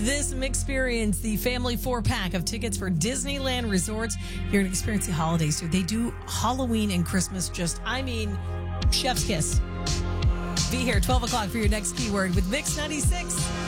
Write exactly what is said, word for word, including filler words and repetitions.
this experience, the family four pack of tickets for Disneyland Resorts. You're going to experience the holidays too. They do Halloween and Christmas just, I mean, chef's kiss. Be here twelve o'clock for your next keyword with Mix ninety-six.